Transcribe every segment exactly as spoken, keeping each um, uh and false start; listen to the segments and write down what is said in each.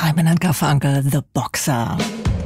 Simon and Garfunkel, The Boxer.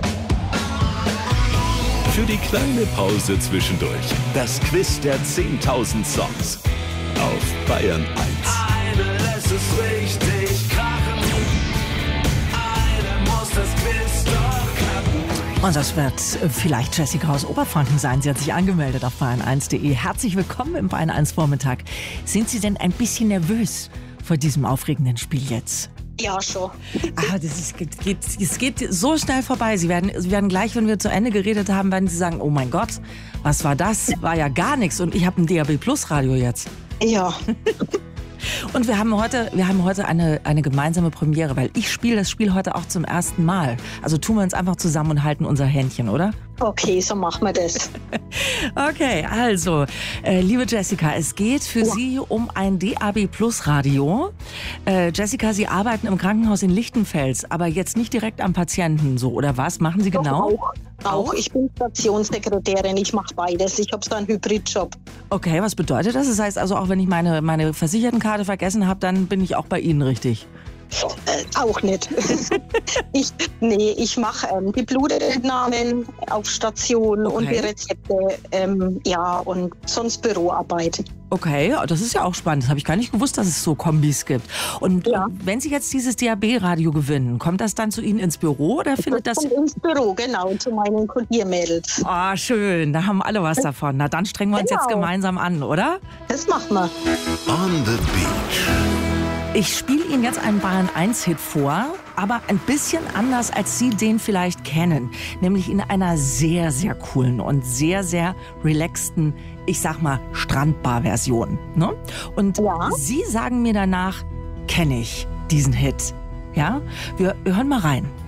Für die kleine Pause zwischendurch. Das Quiz der zehntausend Songs. Auf Bayern eins. Eine lässt es richtig krachen. Eine muss das Quiz doch knacken. Und das wird vielleicht Jessica aus Oberfranken sein. Sie hat sich angemeldet auf bayern eins punkt de. Herzlich willkommen im Bayern eins Vormittag. Sind Sie denn ein bisschen nervös vor diesem aufregenden Spiel jetzt? Ja, schon. Ah, das ist, geht, geht, es geht so schnell vorbei. Sie werden, Sie werden gleich, wenn wir zu Ende geredet haben, werden Sie sagen, oh mein Gott, was war das? War ja gar nichts. Und ich habe ein D A B Plus Radio jetzt. Ja. Und wir haben heute, wir haben heute eine, eine gemeinsame Premiere, weil ich spiele das Spiel heute auch zum ersten Mal. Also tun wir uns einfach zusammen und halten unser Händchen, oder? Okay, so machen wir das. Okay, also, äh, liebe Jessica, es geht für Ja. Sie um ein D A B Plus Radio. Äh, Jessica, Sie arbeiten im Krankenhaus in Lichtenfels, aber jetzt nicht direkt am Patienten, so, oder was? Machen Sie genau? Doch, auch. auch. Ich bin Stationssekretärin, ich mache beides. Ich habe so einen Hybridjob. Okay, was bedeutet das? Das heißt also, auch wenn ich meine, meine Versichertenkarte vergessen habe, dann bin ich auch bei Ihnen richtig? Äh, auch nicht. ich, nee, ich mache ähm, die Blutentnahmen auf Station Okay. und die Rezepte, ähm, ja, und sonst Büroarbeit. Okay, das ist ja auch spannend. Das habe ich gar nicht gewusst, dass es so Kombis gibt. Und Ja. wenn Sie jetzt dieses D A B-Radio gewinnen, kommt das dann zu Ihnen ins Büro oder findet das... kommt ins Büro, genau, zu meinen Kodiermädels. Ah, schön, da haben alle was davon. Na, dann strengen wir uns Genau. jetzt gemeinsam an, oder? Das machen wir. On the Beach. Ich spiele Ihnen jetzt einen Bayern eins Hit vor, aber ein bisschen anders, als Sie den vielleicht kennen. Nämlich in einer sehr, sehr coolen und sehr, sehr relaxten, ich sag mal, Strandbar-Version. Ne? Und Ja. Sie sagen mir danach, kenne ich diesen Hit. Ja? Wir hören mal rein.